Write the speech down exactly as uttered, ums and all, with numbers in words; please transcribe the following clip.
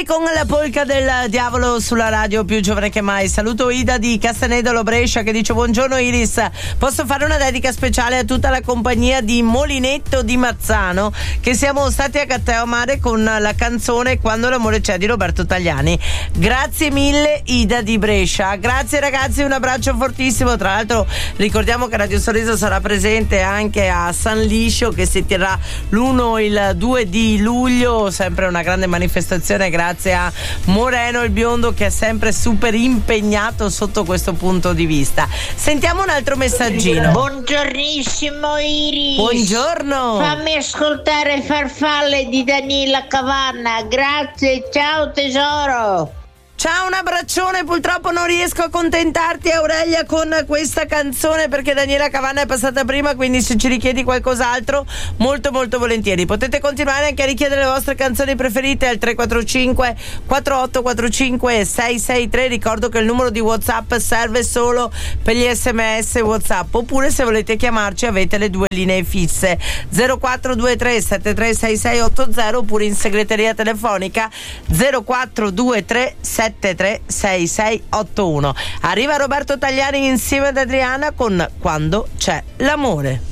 con la polca del diavolo sulla radio più giovane che mai. Saluto Ida di Castanedolo Brescia che dice: buongiorno Iris, posso fare una dedica speciale a tutta la compagnia di Molinetto di Mazzano, che siamo stati a Catteo Mare con la canzone Quando l'amore c'è di Roberto Tagliani. Grazie mille Ida di Brescia. Grazie ragazzi, un abbraccio fortissimo. Tra l'altro ricordiamo che Radio Sorriso sarà presente anche a San Liscio, che si terrà l'uno e il due di luglio, sempre una grande manifestazione grazie a Moreno il biondo, che è sempre super impegnato sotto questo punto di vista. Sentiamo un altro messaggino. Buongiornissimo Iris. Buongiorno. Fammi ascoltare Farfalle di Daniela Cavanna. Grazie, ciao tesoro. Ciao, un abbraccione. Purtroppo non riesco a accontentarti, Aurelia, con questa canzone, perché Daniela Cavanna è passata prima, quindi se ci richiedi qualcos'altro molto molto volentieri. Potete continuare anche a richiedere le vostre canzoni preferite al tre quattro cinque quattro otto quattro cinque sei sei tre. Ricordo che il numero di WhatsApp serve solo per gli sms WhatsApp, oppure se volete chiamarci avete le due linee fisse zero quattro due tre sette tre sei sei otto zero, oppure in segreteria telefonica zero quattro due tre sette tre sei sei otto uno. Arriva Roberto Tagliani insieme ad Adriana con Quando c'è l'amore.